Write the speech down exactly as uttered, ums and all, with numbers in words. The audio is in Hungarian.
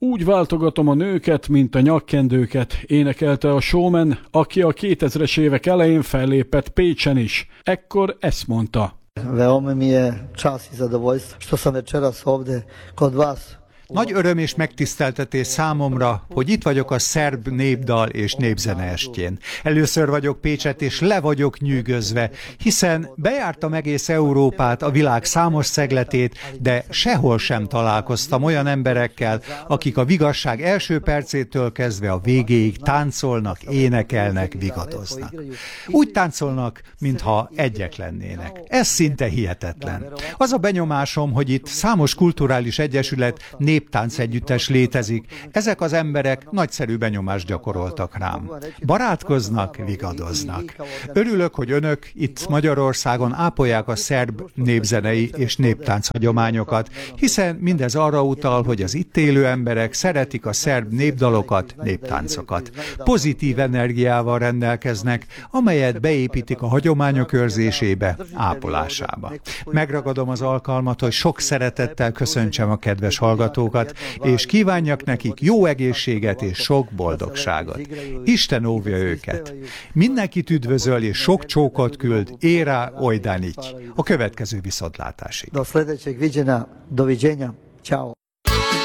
Úgy váltogatom a nőket, mint a nyakkendőket, énekelte a showman, aki a kétezres évek elején fellépett Pécsen is. Ekkor ezt mondta. Veoma mi je čast i zadovoljstvo što sam večeras ovde kod vas. Nagy öröm és megtiszteltetés számomra, hogy itt vagyok a szerb népdal és népzene estjén. Először vagyok Pécset, és le vagyok nyűgözve, hiszen bejártam egész Európát, a világ számos szegletét, de sehol sem találkoztam olyan emberekkel, akik a vigasság első percétől kezdve a végéig táncolnak, énekelnek, vigadoznak. Úgy táncolnak, mintha egyek lennének. Ez szinte hihetetlen. Az a benyomásom, hogy itt számos kulturális egyesület, néptánc együttes létezik. Ezek az emberek nagyszerű benyomást gyakoroltak rám. Barátkoznak, vigadoznak. Örülök, hogy önök itt Magyarországon ápolják a szerb népzenei és néptánc hagyományokat, hiszen mindez arra utal, hogy az itt élő emberek szeretik a szerb népdalokat, néptáncokat. Pozitív energiával rendelkeznek, amelyet beépítik a hagyományok őrzésébe, ápolásába. Megragadom az alkalmat, hogy sok szeretettel köszöntsem a kedves hallgatókat, és kívánjak nekik jó egészséget és sok boldogságot. Isten óvja őket. Mindenkit üdvözöl és sok csókot küld, Éra Ojdanics. A következő viszontlátásig. Do sledećeg viđenja, doviđenja. Ćao.